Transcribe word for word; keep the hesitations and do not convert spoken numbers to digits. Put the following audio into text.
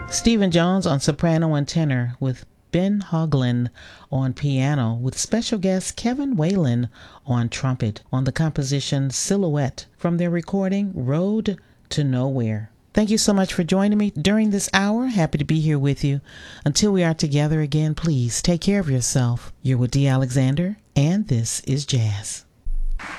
Stephen Jones on soprano and tenor with Ben Hoagland on piano with special guest Kevin Whalen on trumpet on the composition Silhouette from their recording Road to Nowhere. Thank you so much for joining me during this hour. Happy to be here with you. Until we are together again, please take care of yourself. You're with Dee Alexander, and this is Jazz.